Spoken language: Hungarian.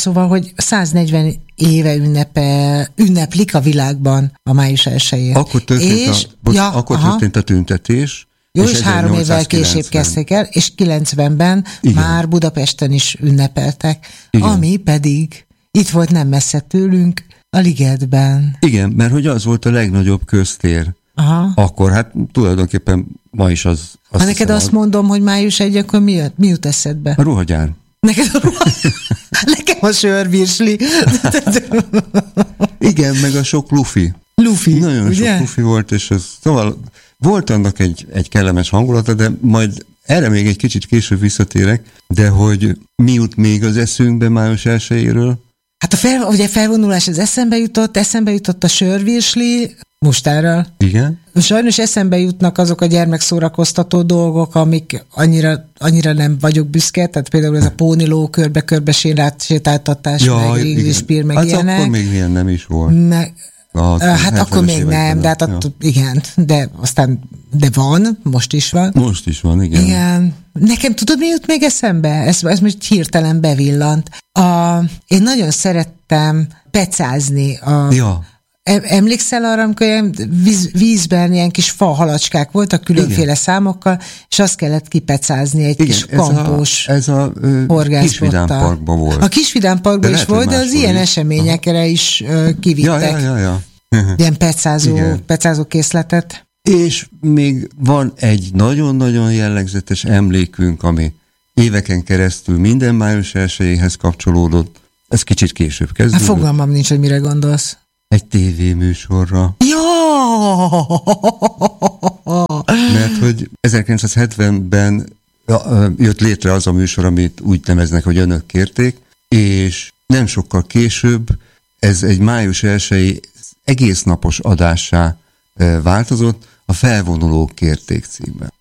szóval, hogy 140 éve ünneplik a világban a május 1-jét. Akkor történt a tüntetés. Jó, és 3 évvel később kezdték el, és 90-ben már Budapesten is ünnepeltek, ami pedig itt volt nem messze tőlünk, a Ligetben. Igen, mert hogy az volt a legnagyobb köztér. Aha. Akkor, hát tulajdonképpen ma is az. Ha neked azt mondom, hogy május 1, akkor mi jut eszedbe? A ruhagyár. Neked nekem a sörvirsli. Igen, meg a sok lufi. Nagyon ugye? sok lufi volt, és szóval volt annak egy kellemes hangulata, de majd erre még egy kicsit később visszatérek, de hogy mi jut még az eszünkbe május 1-éről? Hát ugye felvonulás az eszembe jutott a sörvirsli mustárral. Igen. Sajnos eszembe jutnak azok a gyermekszórakoztató dolgok, amik annyira nem vagyok büszke, tehát például ez a póniló körbe-körbe sétáltatás, meg Riglis-Pír, meg ilyenek. Hát akkor még ilyen nem is volt. Hát akkor még nem, de hát igen, de aztán van, most is van. Most is van, igen. Igen. Nekem tudod, mi jut még eszembe? Ez most hirtelen bevillant. Én nagyon szerettem pecázni. Emlékszel arra, amikor ilyen vízben ilyen kis fa halacskák voltak különféle számokkal, és azt kellett kipecázni egy kis kampós ez a Kisvidám Parkban volt. A Kisvidám Parkban is volt, de az ilyen eseményekre is kivittek. Ja. Ilyen pecázó készletet. És még van egy nagyon-nagyon jellegzetes emlékünk, ami éveken keresztül minden május 1-éhez kapcsolódott. Ez kicsit később kezdődött. Hát fogalmam nincs, hogy mire gondolsz. Egy tévéműsorra. Ja! Mert hogy 1970-ben jött létre az a műsor, amit úgy neveznek, hogy önök kérték, és nem sokkal később ez egy május 1-i egész napos adássá változott, a Felvonulók kérték címmel.